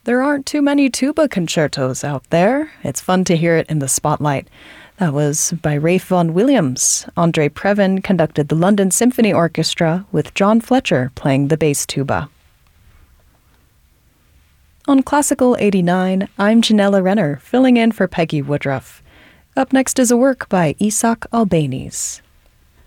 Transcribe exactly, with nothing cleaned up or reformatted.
There aren't too many tuba concertos out there. It's fun to hear it in the spotlight. That was by Ralph Vaughan Williams. Andre Previn conducted the London Symphony Orchestra with John Fletcher playing the bass tuba. On Classical eighty-nine, I'm Janella Renner, filling in for Peggy Woodruff. Up next is a work by Isaac Albéniz.